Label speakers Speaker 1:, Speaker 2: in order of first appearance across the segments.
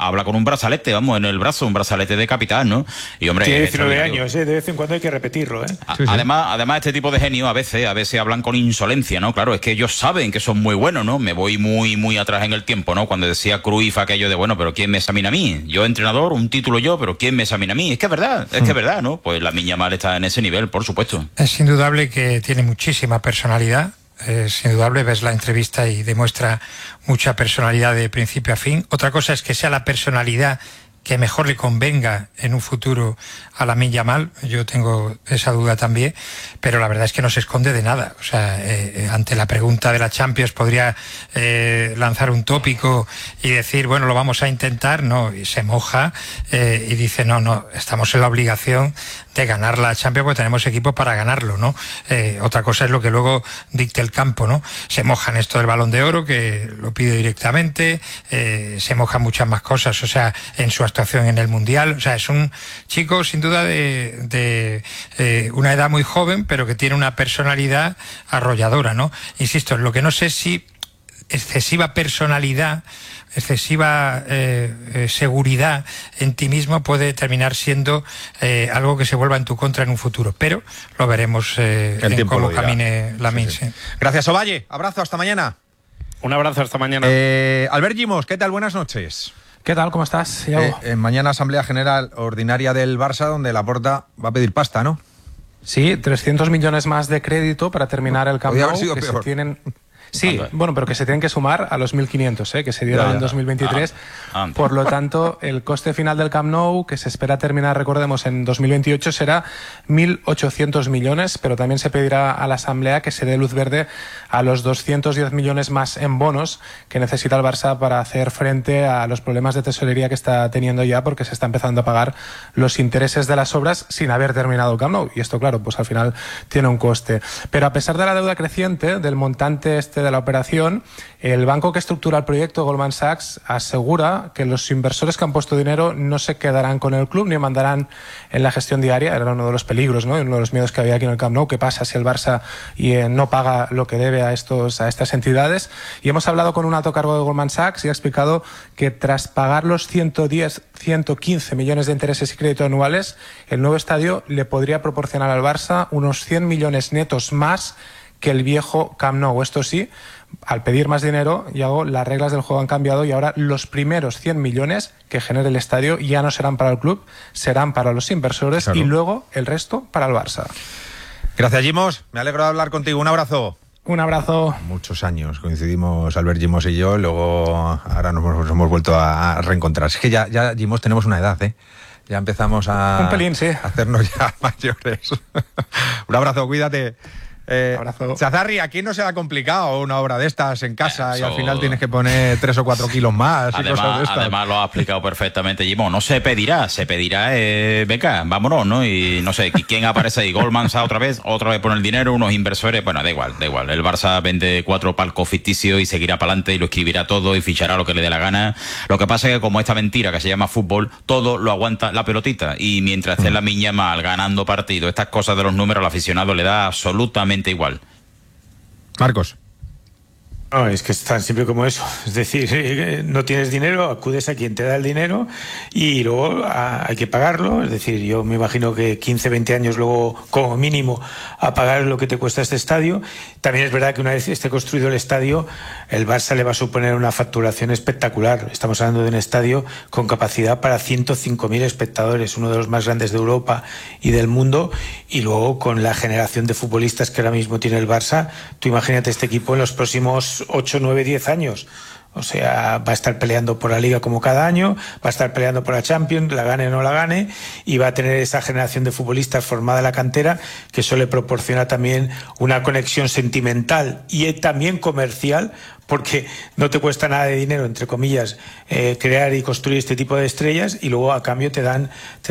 Speaker 1: habla con un brazalete, vamos, en el brazo, un brazalete de capitán, ¿no? Y hombre,
Speaker 2: tiene 19 años, de vez en cuando hay que repetirlo,
Speaker 3: Sí.
Speaker 1: Además, este tipo de genios a veces hablan con insolencia, ¿no? Claro, es que ellos saben que son muy buenos, ¿no? Me voy muy atrás en el tiempo, ¿no? Cuando decía Cruyff aquello de, bueno, pero ¿quién me examina a mí? Yo entrenador, un título yo, pero ¿quién me examina a mí? Es que es verdad, ¿no? Pues Lamine Yamal está en ese nivel, por supuesto.
Speaker 3: Es indudable que tiene muchísima personalidad. Es indudable, ves la entrevista y demuestra mucha personalidad de principio a fin. Otra cosa es que sea la personalidad que mejor le convenga en un futuro a Lamine Yamal. Yo tengo esa duda también, pero la verdad es que no se esconde de nada. O sea, ante la pregunta de la Champions podría lanzar un tópico y decir, bueno, lo vamos a intentar, no, y se moja y dice, no, estamos en la obligación de ganar la Champions porque tenemos equipo para ganarlo, ¿no? Otra cosa es lo que luego dicte el campo, ¿no? Se moja en esto del Balón de Oro, que lo pide directamente, se moja muchas más cosas, o sea, en su actuación en el Mundial. O sea, es un chico sin duda de una edad muy joven, pero que tiene una personalidad arrolladora, ¿no? Insisto, lo que no sé si excesiva personalidad, excesiva seguridad en ti mismo puede terminar siendo algo que se vuelva en tu contra en un futuro, pero lo veremos en cómo camine Lamine. Sí.
Speaker 4: Gracias, Ovalle. Abrazo, hasta mañana.
Speaker 2: Un abrazo, hasta mañana.
Speaker 4: Albert Gimos, ¿qué tal? Buenas noches.
Speaker 5: ¿Qué tal? ¿Cómo estás?
Speaker 4: Mañana Asamblea General Ordinaria del Barça, donde Laporta va a pedir pasta, ¿no?
Speaker 5: Sí, 300 millones más de crédito para terminar el Camp Nou, que se tienen... Sí, bueno, pero que se tienen que sumar a los 1.500 que se dieron en 2023. Por lo tanto, el coste final del Camp Nou, que se espera terminar, recordemos, en 2028, será 1.800 millones, pero también se pedirá a la Asamblea que se dé luz verde a los 210 millones más en bonos que necesita el Barça para hacer frente a los problemas de tesorería que está teniendo ya, porque se está empezando a pagar los intereses de las obras sin haber terminado el Camp Nou. Y esto, claro, pues al final tiene un coste. Pero a pesar de la deuda creciente, del montante de la operación, el banco que estructura el proyecto, Goldman Sachs, asegura que los inversores que han puesto dinero no se quedarán con el club ni mandarán en la gestión diaria. Era uno de los peligros, ¿no? Uno de los miedos que había aquí en el Camp Nou. ¿Qué pasa si el Barça no paga lo que debe a estas entidades? Y hemos hablado con un alto cargo de Goldman Sachs y ha explicado que tras pagar los 115 millones de intereses y crédito anuales, el nuevo estadio le podría proporcionar al Barça unos 100 millones netos más que el viejo Camp Nou. Esto sí, al pedir más dinero, Yago, las reglas del juego han cambiado y ahora los primeros 100 millones que genere el estadio ya no serán para el club, serán para los inversores, claro, y luego el resto para el Barça.
Speaker 4: Gracias, Gimos. Me alegro de hablar contigo. Un abrazo.
Speaker 5: Un abrazo.
Speaker 4: Muchos años coincidimos Albert Gimos y yo, luego ahora nos hemos vuelto a reencontrar. Es que ya Gimos tenemos una edad, ¿eh? Ya empezamos a hacernos ya mayores. Un abrazo, cuídate. Zazarri, aquí no será complicado una obra de estas en casa y al final tienes que poner 3 o 4 kilos más.
Speaker 1: Además lo ha explicado perfectamente Jimón. No se pedirá, venga, vámonos, ¿no? Y no sé, ¿quién aparece ahí? Goldman Sachs otra vez pone el dinero, unos inversores, bueno, da igual. El Barça vende 4 palcos ficticios y seguirá para adelante y lo escribirá todo y fichará lo que le dé la gana. Lo que pasa es que como esta mentira que se llama fútbol, todo lo aguanta la pelotita y mientras esté Lamine Yamal ganando partido, estas cosas de los números al aficionado le da absolutamente igual.
Speaker 4: Marcos.
Speaker 2: No, es que es tan simple como eso. Es decir, no tienes dinero, acudes a quien te da el dinero y luego hay que pagarlo. Es decir, yo me imagino que 15, 20 años luego, como mínimo, a pagar lo que te cuesta este estadio. También es verdad que una vez esté construido el estadio, el Barça le va a suponer una facturación espectacular. Estamos hablando de un estadio con capacidad para 105.000 espectadores, uno de los más grandes de Europa y del mundo. Y luego, con la generación de futbolistas que ahora mismo tiene el Barça, tú imagínate este equipo en los próximos 8, 9, 10 años. O sea, va a estar peleando por la Liga como cada año, va a estar peleando por la Champions, la gane o no la gane, y va a tener esa generación de futbolistas formada en la cantera, que eso le proporciona también una conexión sentimental y también comercial, porque no te cuesta nada de dinero, entre comillas, crear y construir este tipo de estrellas, y luego a cambio te dan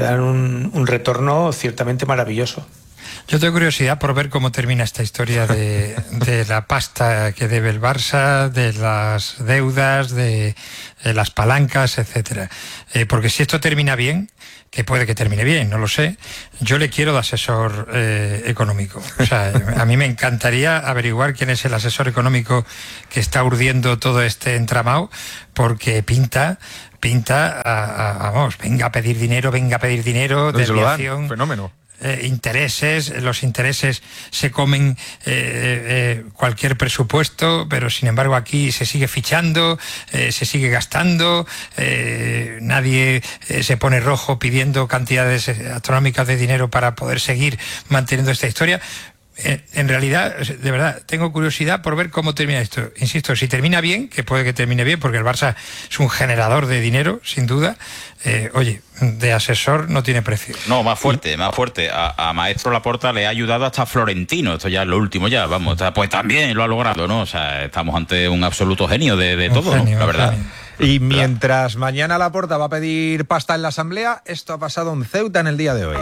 Speaker 2: un retorno ciertamente maravilloso.
Speaker 3: Yo tengo curiosidad por ver cómo termina esta historia de la pasta que debe el Barça, de las deudas, de las palancas, etcétera. Porque si esto termina bien, que puede que termine bien, no lo sé, yo le quiero de asesor económico. O sea, a mí me encantaría averiguar quién es el asesor económico que está urdiendo todo este entramado, porque pinta pinta vamos, venga a pedir dinero, desviación,
Speaker 4: fenómeno.
Speaker 3: Intereses, los intereses se comen cualquier presupuesto, pero sin embargo aquí se sigue fichando, se sigue gastando, nadie se pone rojo pidiendo cantidades astronómicas de dinero para poder seguir manteniendo esta historia. En realidad, de verdad, tengo curiosidad por ver cómo termina esto. Insisto, si termina bien, que puede que termine bien, porque el Barça es un generador de dinero, sin duda. Oye, de asesor no tiene precio.
Speaker 1: No, más fuerte. A Maestro Laporta le ha ayudado hasta Florentino. Esto ya es lo último, ya, vamos. Pues también lo ha logrado, ¿no? O sea, estamos ante un absoluto genio de todo, genio, ¿no? La verdad.
Speaker 4: Y mientras mañana Laporta va a pedir pasta en la asamblea, esto ha pasado en Ceuta en el día de hoy.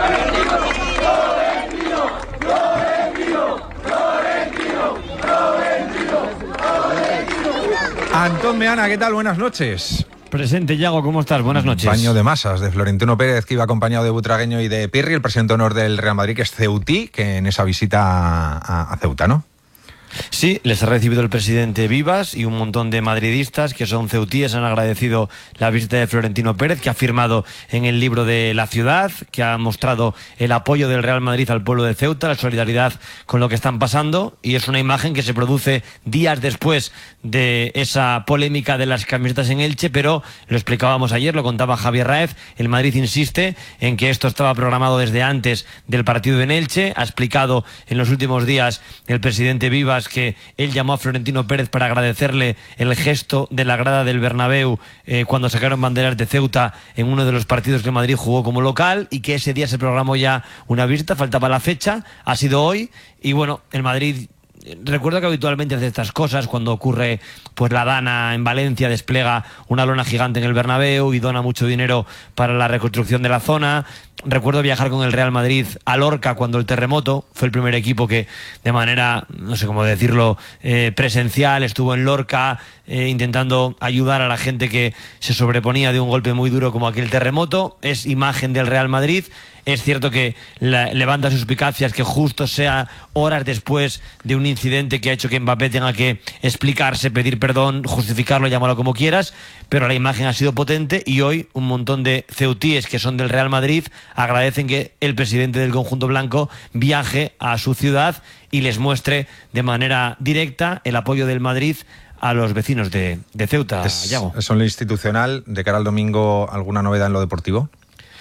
Speaker 4: Antón Meana, ¿qué tal? Buenas noches.
Speaker 6: Presente, Yago, ¿cómo estás? Buenas noches.
Speaker 4: Baño de masas de Florentino Pérez, que iba acompañado de Butragueño y de Pirri, el presidente de honor del Real Madrid, que es ceutí, que en esa visita a Ceuta, ¿no?
Speaker 6: Sí, les ha recibido el presidente Vivas y un montón de madridistas que son ceutíes. Han agradecido la visita de Florentino Pérez, que ha firmado en el libro de la ciudad, que ha mostrado el apoyo del Real Madrid al pueblo de Ceuta, la solidaridad con lo que están pasando, y es una imagen que se produce días después de esa polémica de las camisetas en Elche, pero lo explicábamos ayer, lo contaba Javier Raez, el Madrid insiste en que esto estaba programado desde antes del partido en Elche. Ha explicado en los últimos días el presidente Vivas que él llamó a Florentino Pérez para agradecerle el gesto de la grada del Bernabéu cuando sacaron banderas de Ceuta en uno de los partidos que Madrid jugó como local, y que ese día se programó ya una visita, faltaba la fecha, ha sido hoy, y bueno, el Madrid... Recuerdo que habitualmente hace estas cosas cuando ocurre, pues la Dana en Valencia despliega una lona gigante en el Bernabéu y dona mucho dinero para la reconstrucción de la zona. Recuerdo viajar con el Real Madrid a Lorca cuando el terremoto, fue el primer equipo que de manera, no sé cómo decirlo, presencial estuvo en Lorca intentando ayudar a la gente que se sobreponía de un golpe muy duro como aquel terremoto. Es imagen del Real Madrid. Es cierto que levanta suspicacias que justo sea horas después de un incidente que ha hecho que Mbappé tenga que explicarse, pedir perdón, justificarlo, llámalo como quieras, pero la imagen ha sido potente, y hoy un montón de ceutíes que son del Real Madrid agradecen que el presidente del conjunto blanco viaje a su ciudad y les muestre de manera directa el apoyo del Madrid a los vecinos de Ceuta.
Speaker 4: Eso en lo institucional. De cara al domingo, ¿alguna novedad en lo deportivo?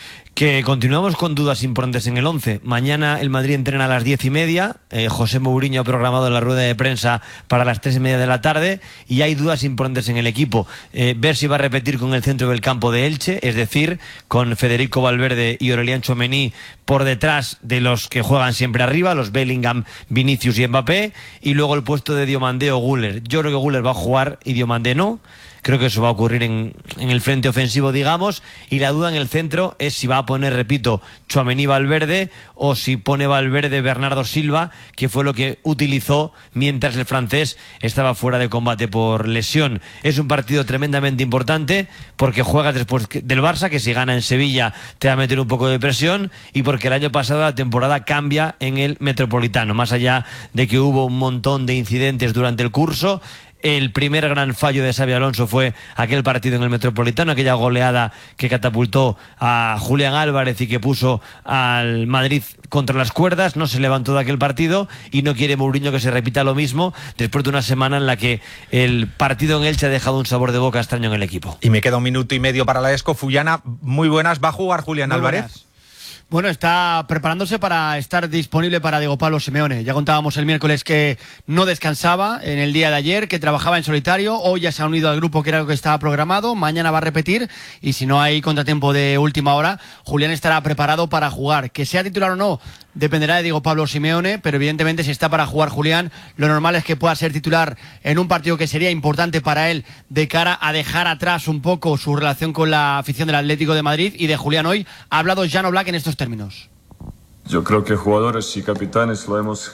Speaker 6: Que continuamos con dudas importantes en el 11. Mañana el Madrid entrena a las 10:30. José Mourinho ha programado la rueda de prensa para las 3:30 de la tarde, y hay dudas importantes en el equipo. Ver si va a repetir con el centro del campo de Elche, es decir, con Federico Valverde y Aurélien Tchouaméni por detrás de los que juegan siempre arriba, los Bellingham, Vinicius y Mbappé, y luego el puesto de Diomandé o Güler. Yo creo que Güler va a jugar y Diomandé no. Creo que eso va a ocurrir en el frente ofensivo, digamos, y la duda en el centro es si va a poner, repito, Tchouaméni Valverde, o si pone Valverde Bernardo Silva, que fue lo que utilizó mientras el francés estaba fuera de combate por lesión. Es un partido tremendamente importante porque juegas después del Barça, que si gana en Sevilla te va a meter un poco de presión, y porque el año pasado la temporada cambia en el Metropolitano, más allá de que hubo un montón de incidentes durante el curso. El primer gran fallo de Xabi Alonso fue aquel partido en el Metropolitano, aquella goleada que catapultó a Julián Álvarez y que puso al Madrid contra las cuerdas. No se levantó de aquel partido, y no quiere Mourinho que se repita lo mismo después de una semana en la que el partido en Elche ha dejado un sabor de boca extraño en el equipo.
Speaker 4: Y me queda un minuto y medio para la ESCO. Fullana, muy buenas. ¿Va a jugar Julián Álvarez?
Speaker 7: Bueno, está preparándose para estar disponible para Diego Pablo Simeone. Ya contábamos el miércoles que no descansaba en el día de ayer, que trabajaba en solitario. Hoy ya se ha unido al grupo, que era lo que estaba programado. Mañana va a repetir, y si no hay contratiempo de última hora, Julián estará preparado para jugar. Que sea titular o no dependerá de Diego Pablo Simeone, pero evidentemente si está para jugar Julián, lo normal es que pueda ser titular en un partido que sería importante para él de cara a dejar atrás un poco su relación con la afición del Atlético de Madrid. Y de Julián hoy ha hablado Jan Oblak en estos términos.
Speaker 8: Yo creo que jugadores y capitanes lo hemos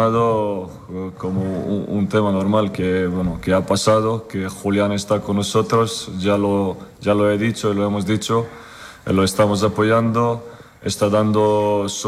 Speaker 8: gestionado como un tema normal que ha pasado, que Julián está con nosotros, ya lo he dicho y lo hemos dicho, lo estamos apoyando, está dando su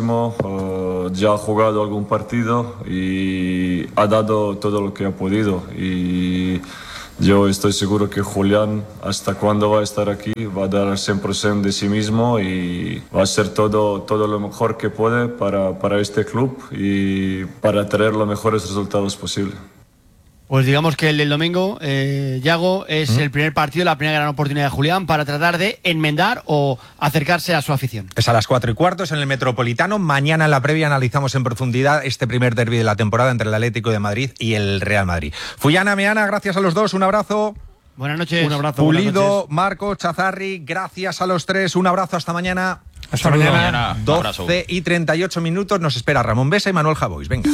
Speaker 8: máximo, ya ha jugado algún partido y ha dado todo lo que ha podido, y yo estoy seguro que Julián, hasta cuando va a estar aquí, va a dar el 100% de sí mismo y va a hacer todo lo mejor que puede para este club y para traer los mejores resultados posibles.
Speaker 7: Pues digamos que el del domingo, Yago, es el primer partido, la primera gran oportunidad de Julián para tratar de enmendar o acercarse a su afición.
Speaker 4: Es a las 4:15 en el Metropolitano. Mañana en la previa analizamos en profundidad este primer derbi de la temporada entre el Atlético de Madrid y el Real Madrid. Fuyana, Meana, gracias a los dos, un abrazo.
Speaker 7: Buenas noches.
Speaker 6: Un abrazo.
Speaker 4: Pulido, Marco, Chazarri, gracias a los tres, un abrazo, hasta mañana.
Speaker 3: Hasta mañana.
Speaker 4: 12:38, nos espera Ramón Besa y Manuel Javois. Venga.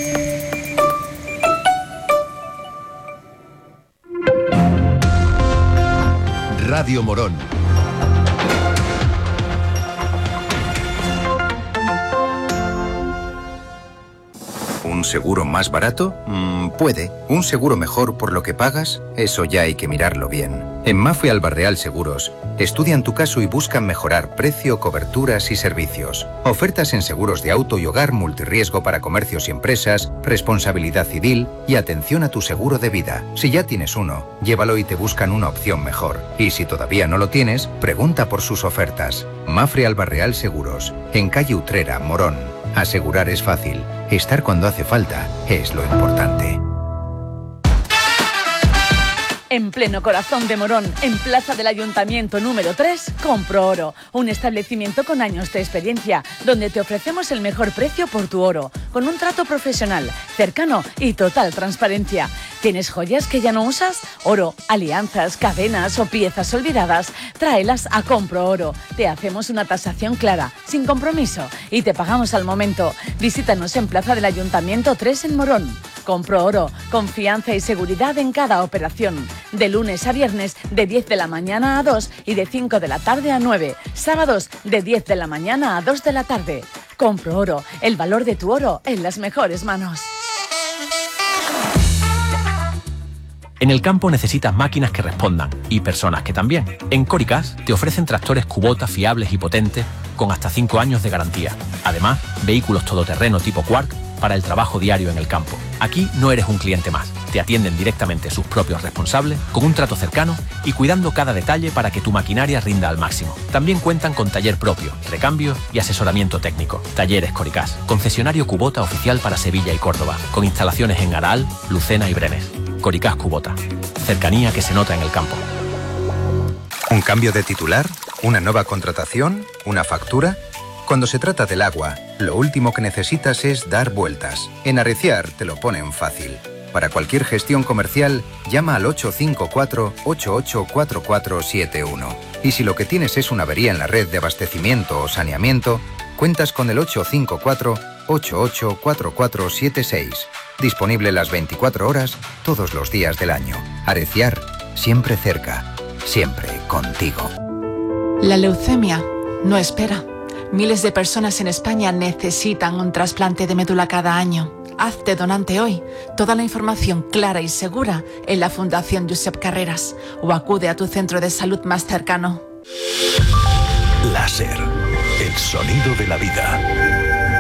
Speaker 9: Radio Morón. ¿Un seguro más barato? Puede. ¿Un seguro mejor por lo que pagas? Eso ya hay que mirarlo bien. En Mafre Alba Real Seguros estudian tu caso y buscan mejorar precio, coberturas y servicios. Ofertas en seguros de auto y hogar, multirriesgo para comercios y empresas, responsabilidad civil y atención a tu seguro de vida. Si ya tienes uno, llévalo y te buscan una opción mejor. Y si todavía no lo tienes, pregunta por sus ofertas. Mafre Alba Real Seguros, en calle Utrera, Morón. Asegurar es fácil. Estar cuando hace falta es lo importante.
Speaker 10: En pleno corazón de Morón, en Plaza del Ayuntamiento número 3, Compro Oro, un establecimiento con años de experiencia, donde te ofrecemos el mejor precio por tu oro, con un trato profesional, cercano y total transparencia. ¿Tienes joyas que ya no usas? Oro, alianzas, cadenas o piezas olvidadas, tráelas a Compro Oro. Te hacemos una tasación clara, sin compromiso, y te pagamos al momento. Visítanos en Plaza del Ayuntamiento 3 en Morón. Compro Oro, confianza y seguridad en cada operación. De lunes a viernes, de 10 de la mañana a 2 y de 5 de la tarde a 9. Sábados, de 10 de la mañana a 2 de la tarde. Compro Oro, el valor de tu oro en las mejores manos.
Speaker 11: En el campo necesitas máquinas que respondan y personas que también. En Coricas te ofrecen tractores Kubota fiables y potentes con hasta 5 años de garantía. Además, vehículos todoterreno tipo Quark para el trabajo diario en el campo. Aquí no eres un cliente más. Te atienden directamente sus propios responsables, con un trato cercano y cuidando cada detalle para que tu maquinaria rinda al máximo. También cuentan con taller propio, recambio y asesoramiento técnico. Talleres Coricas, concesionario Kubota oficial para Sevilla y Córdoba, con instalaciones en Aral, Lucena y Brenes. Coricas Kubota, cercanía que se nota en el campo.
Speaker 9: ¿Un cambio de titular? ¿Una nueva contratación? ¿Una factura? Cuando se trata del agua, lo último que necesitas es dar vueltas. En Areciar te lo ponen fácil. Para cualquier gestión comercial, llama al 854-884471. Y si lo que tienes es una avería en la red de abastecimiento o saneamiento, cuentas con el 854-884476. Disponible las 24 horas, todos los días del año. Areciar, siempre cerca, siempre contigo.
Speaker 12: La leucemia no espera. Miles de personas en España necesitan un trasplante de médula cada año. Hazte donante hoy. Toda la información clara y segura en la Fundación Josep Carreras o acude a tu centro de salud más cercano.
Speaker 13: Láser, el sonido de la vida.